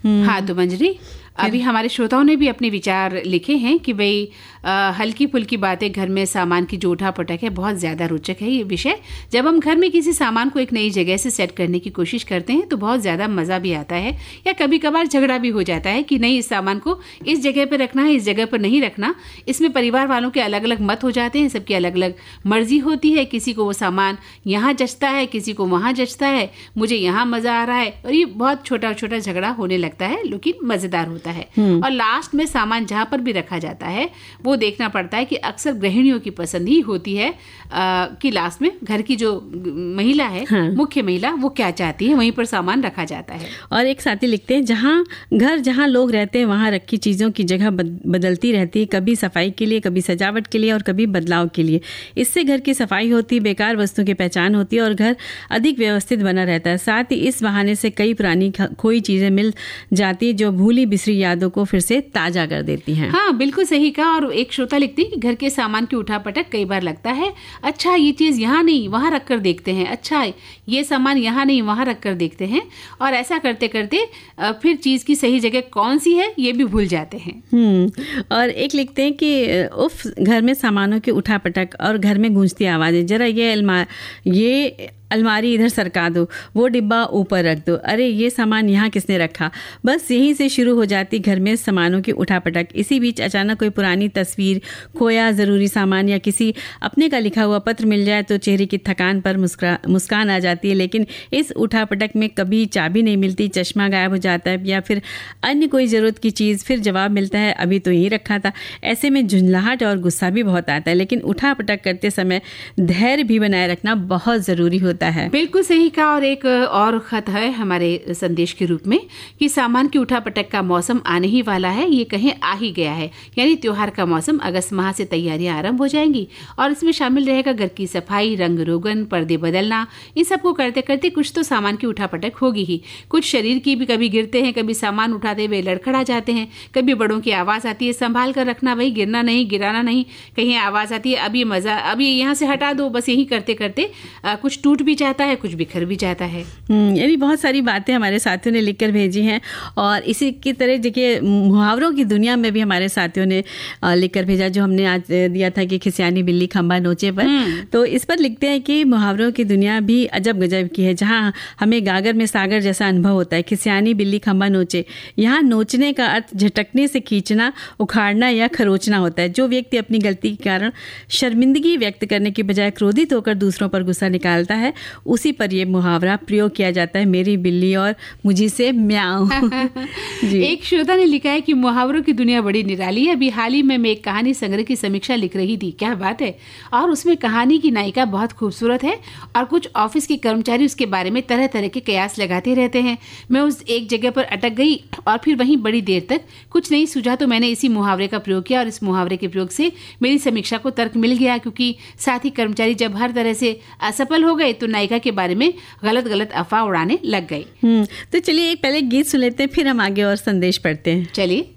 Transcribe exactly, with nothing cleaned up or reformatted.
हाँ तो मंजरी, अभी हमारे श्रोताओं ने भी अपने विचार लिखे हैं कि भाई हल्की फुल्की बातें घर में सामान की जो उठा पटक है बहुत ज़्यादा रोचक है ये विषय। जब हम घर में किसी सामान को एक नई जगह से सेट करने की कोशिश करते हैं तो बहुत ज़्यादा मज़ा भी आता है, या कभी कभार झगड़ा भी हो जाता है कि नहीं इस सामान को इस जगह पर रखना है, इस जगह पर नहीं रखना। इसमें परिवार वालों के अलग अलग मत हो जाते हैं, सबकी अलग अलग मर्जी होती है। किसी को वो सामान यहाँ जचता है, किसी को वहाँ जचता है, मुझे यहाँ मज़ा आ रहा है, और ये बहुत छोटा छोटा झगड़ा होने लगता है लेकिन मज़ेदार होता है। और लास्ट में सामान जहाँ पर भी रखा जाता है वो देखना पड़ता है कि अक्सर गृहिणियों की पसंद ही होती है आ, कि लास्ट में घर की जो महिला है, हाँ। मुख्य महिला, वो क्या चाहती है वहीं पर सामान रखा जाता है। और एक साथी लिखते हैं जहाँ घर जहाँ लोग रहते हैं वहाँ रखी चीज़ों की जगह बदलती रहती है, कभी सफाई के लिए, कभी सजावट के लिए और कभी बदलाव के लिए। इससे घर की सफाई होती, बेकार वस्तुओं की पहचान होती है और घर अधिक व्यवस्थित बना रहता है। साथ ही इस बहाने से कई पुरानी खोई चीज़ें मिल जाती जो भूली बिसरी यादों को फिर से ताजा कर देती हैं। हाँ बिल्कुल सही कहा। और एक श्रोता लिखती है कि घर के सामान की उठापटक कई बार लगता है अच्छा ये चीज यहाँ नहीं वहां रख कर देखते हैं, अच्छा ये सामान यहाँ नहीं वहां रख कर देखते हैं, और ऐसा करते करते फिर चीज की सही जगह कौन सी है ये भी भूल जाते हैं। हम्म और एक लिखते हैं कि उफ घर में सामानों की उठापटक और घर में गूंजती आवाजें, जरा ये अलमा ये अलमारी इधर सरका दो, वो डिब्बा ऊपर रख दो, अरे ये सामान यहाँ किसने रखा। बस यहीं से शुरू हो जाती घर में सामानों की उठापटक। इसी बीच अचानक कोई पुरानी तस्वीर, खोया ज़रूरी सामान या किसी अपने का लिखा हुआ पत्र मिल जाए तो चेहरे की थकान पर मुस्कुरा मुस्कान आ जाती है। लेकिन इस उठापटक में कभी चाबी नहीं मिलती, चश्मा गायब हो जाता है या फिर अन्य कोई ज़रूरत की चीज़, फिर जवाब मिलता है अभी तो यहीं रखा था। ऐसे में झुंझलाहट और गुस्सा भी बहुत आता है, लेकिन उठापटक करते समय धैर्य भी बनाए रखना बहुत ज़रूरी होता है। बिल्कुल सही कहा। और एक और खत है हमारे संदेश के रूप में कि सामान की उठापटक का मौसम आने ही वाला है, ये कहीं आ ही गया है, यानी त्योहार का मौसम। अगस्त माह से तैयारियां आरंभ हो जाएंगी और इसमें शामिल रहेगा घर की सफाई, रंग रोगन, पर्दे बदलना। इन सबको करते करते कुछ तो सामान की उठापटक होगी ही। कुछ शरीर की भी, कभी गिरते हैं, कभी सामान उठाते हुए लड़खड़ा जाते हैं, कभी बड़ों की आवाज आती है संभाल कर रखना भाई, गिरना नहीं, गिराना नहीं। कहीं आवाज आती है अभी मजा, अभी यहाँ से हटा दो। बस यही करते करते आ, कुछ टूट भी जाता है, कुछ बिखर भी जाता है। यानी बहुत सारी बातें हमारे साथियों ने लिखकर भेजी हैं। और इसी की तरह देखिए मुहावरों की दुनिया में भी हमारे साथियों ने लिखकर भेजा, जो हमने आज दिया था कि खिसियानी बिल्ली खंबा नोचे पर। तो इस पर लिखते हैं कि मुहावरों की दुनिया भी अजब गजब की है, जहाँ हमें गागर में सागर जैसा अनुभव होता है। खिसियानी बिल्ली खंबा नोचे, यहाँ नोचने का अर्थ झटकने से खींचना, उखाड़ना या खरोचना होता है। जो व्यक्ति अपनी गलती के कारण शर्मिंदगी व्यक्त करने की बजाय क्रोधित होकर दूसरों पर गुस्सा निकालता है, उसी पर यह मुहावरा प्रयोग किया जाता है, मेरी बिल्ली और मुझी से म्याऊं। जी। एक श्रोता ने लिखा है कि मुहावरों की दुनिया बड़ी निराली है। अभी हाल ही में मैं एक कहानी संग्रह की समीक्षा लिख रही थी, क्या बात है। और उसमें कहानी की नायिका बहुत खूबसूरत है और कुछ ऑफिस के कर्मचारी उसके बारे में तरह तरह के कयास लगाते रहते हैं। मैं उस एक जगह पर अटक गई और फिर वहीं बड़ी देर तक कुछ नहीं सूझा, तो मैंने इसी मुहावरे का प्रयोग किया और इस मुहावरे के प्रयोग से मेरी समीक्षा को तर्क मिल गया, क्योंकि साथ ही कर्मचारी जब हर तरह से असफल हो गए तो नायिका के बारे में गलत गलत अफवाह उड़ाने लग गई। हम्म तो चलिए एक पहले गीत सुन लेते हैं, फिर हम आगे और संदेश पढ़ते हैं। चलिए।